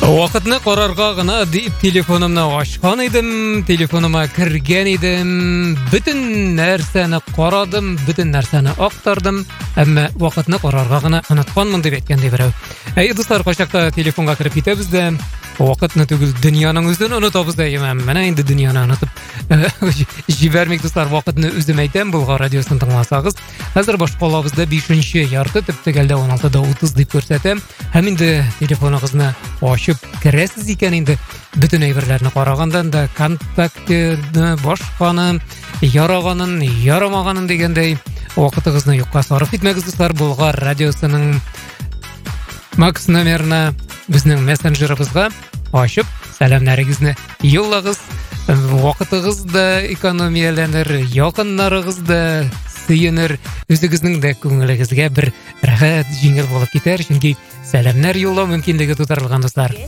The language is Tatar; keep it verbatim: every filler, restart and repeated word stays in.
Вакытны карарга гына дип телефонымны ачкан идем, телефоныма кергән идем, бөтен нәрсәне карадым, бөтен нәрсәне актардым, әмма вакытны карарга гына онытканмын дип әйткән ди берәү. Әй дуслар, кайчакта телефонга кереп китәбез дә, вакытны түгел, дөньяның үзен онытабыз да, менә инде дөньяны онытып җибәрмик дуслар, вакытны үзем әйтәм, Болгар радиосын тыңласагыз. Хәзер башкалабызда бишенче ярты, тегелдә он алтыда утыз дип күрсәтәм. Һәм инде телефоныгызны ачып керәсез икән инде, бөтен әйберләрне карагандан да, контактны, башканы, яраганын, ярамаганын дигәндәй, вакытыгызны юкка сарыф итмәгез дуслар. Болгар радиосының Макс номерына, безнең мессенджерыбызга ачып, сәламнәрегезне юллагыз. Вакытыгыз да экономияләнер, якыннарыгыз да сөенер, үзегезнең дә күңелегезгә бер рәхәт, җиңел булып китәр, чөнки сәламнәр юллау мөмкинлеге тудырылган дуслар.